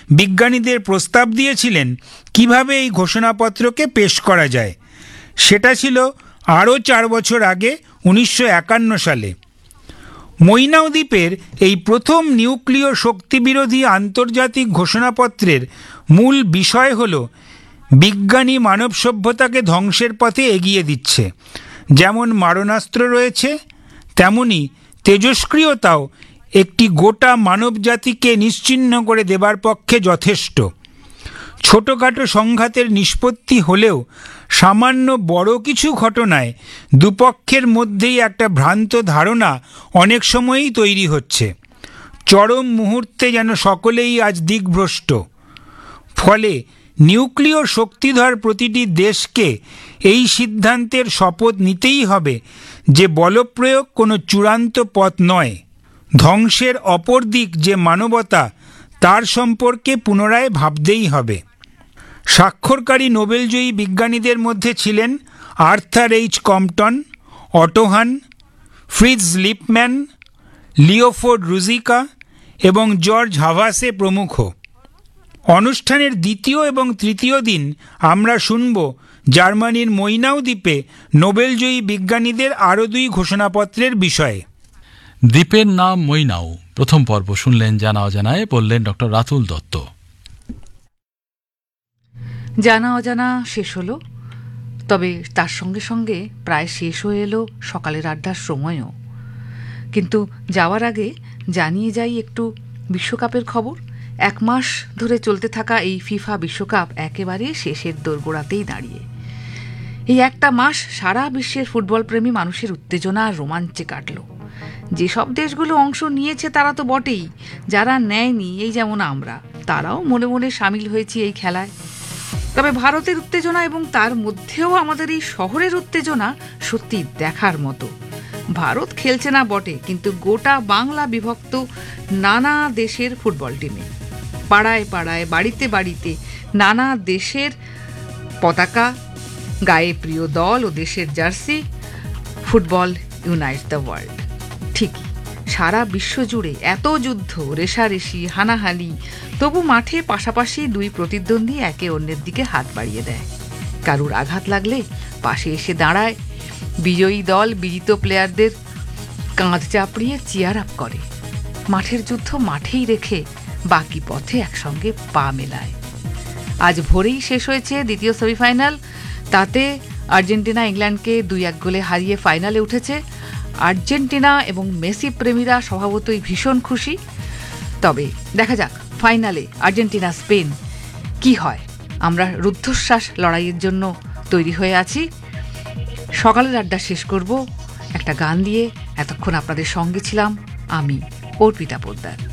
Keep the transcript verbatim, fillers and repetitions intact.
বিজ্ঞানীদের প্রস্তাব দিয়েছিলেন কিভাবে এই ঘোষণাপত্রকে পেশ করা যায়। সেটা ছিল আরও চার বছর আগে, উনিশশো একান্ন সালে। মৈনাও দ্বীপের এই প্রথম নিউক্লিয় শক্তিবিরোধী আন্তর্জাতিক ঘোষণাপত্রের মূল বিষয় হল বিজ্ঞানী মানব সভ্যতাকে ধ্বংসের পথে এগিয়ে দিচ্ছে। যেমন মারণাস্ত্র রয়েছে, তেমনি তেজস্ক্রিয়তাও একটি গোটা মানব জাতিকে নিশ্চিহ্ন করে দেবার পক্ষে যথেষ্ট। ছোটোখাটো সংঘাতের নিষ্পত্তি হলেও সামান্য বড় কিছু ঘটনায় দুপক্ষের মধ্যেই একটা ভ্রান্ত ধারণা অনেক সময়ই তৈরি হচ্ছে। চরম মুহূর্তে যেন সকলেই আজ দিকভ্রষ্ট। ফলে নিউক্লিয় শক্তিধর প্রতিটি দেশকে এই সিদ্ধান্তের শপথ নিতেই হবে যে বলপ্রয়োগ কোনো চূড়ান্ত পথ নয়। ধ্বংসের অপর দিক যে মানবতা, তার সম্পর্কে পুনরায় ভাবতেই হবে। স্বাক্ষরকারী নোবেলজয়ী বিজ্ঞানীদের মধ্যে ছিলেন আর্থার এইচ কম্পটন, অটো হান, ফ্রিটজ লিপম্যান, লিওপোল্ড রুজিকা এবং জর্জ হাভাসে প্রমুখ। অনুষ্ঠানের দ্বিতীয় এবং তৃতীয় দিন আমরা শুনব জার্মানির মৈনাও দ্বীপে নোবেলজয়ী বিজ্ঞানীদের আরও দুই ঘোষণাপত্রের বিষয়ে। দ্বীপের নাম মৈনাও। প্রথম পর্ব শুনলেন জানা অজানায়, বললেন ডক্টর রাতুল দত্ত। জানা অজানা শেষ হলো, তবে তার সঙ্গে সঙ্গে প্রায় শেষ হয়ে এলো সকালের আড্ডার সময়ও। কিন্তু যাওয়ার আগে জানিয়ে যাই একটু বিশ্বকাপের খবর। এক মাস ধরে চলতে থাকা এই ফিফা বিশ্বকাপ একেবারে শেষের দোরগোড়াতেই দাঁড়িয়ে। এই একটা মাস সারা বিশ্বের ফুটবলপ্রেমী মানুষের উত্তেজনা আর রোমাঞ্চে কাটল। যেসব দেশগুলো অংশ নিয়েছে তারা তো বটেই, যারা নেয়নি, এই যেমন আমরা, তারাও মনে মনে সামিল হয়েছি এই খেলায়। তবে ভারতের উত্তেজনা এবং তার মধ্যেও আমাদের এই শহরের উত্তেজনা সত্যি দেখার মতো। ভারত খেলছে না বটে, কিন্তু গোটা বাংলা বিভক্ত নানা দেশের ফুটবল টিমে। পাড়ায় পাড়ায়, বাড়িতে বাড়িতে নানা দেশের পতাকা, গায়ে প্রিয় দল ও দেশের জার্সি। Football ইউনাইটস the world. ঠিকই, সারা বিশ্ব জুড়ে এত যুদ্ধ, রেষারেষি, হানাহানি, তবু মাঠে পাশাপাশি দুই প্রতিদ্বন্দ্বী একে অন্যের দিকে হাত বাড়িয়ে দেয়। কারুর আঘাত লাগলে পাশে এসে দাঁড়ায়। বিজয়ী দল বিজিত প্লেয়ারদের কাঁধ চাপড়িয়ে চিয়ার আপ করে। মাঠের যুদ্ধ মাঠেই রেখে বাকি পথে একসঙ্গে পা মেলায়। আজ ভোরেই শেষ হয়েছে দ্বিতীয় সেমিফাইনাল। তাতে আর্জেন্টিনা ইংল্যান্ডকে দুই এক গোলে হারিয়ে ফাইনালে উঠেছে। আর্জেন্টিনা এবং মেসি প্রেমীরা স্বভাবতই ভীষণ খুশি। তবে দেখা যাক ফাইনালে আর্জেন্টিনা স্পেন কি হয়। আমরা রুদ্ধশ্বাস লড়াইয়ের জন্য তৈরি হয়ে আছি। সকালের আড্ডা শেষ করব একটা গান দিয়ে। এতক্ষণ আপনাদের সঙ্গে ছিলাম আমি, অর্পিতা পোদ্দার।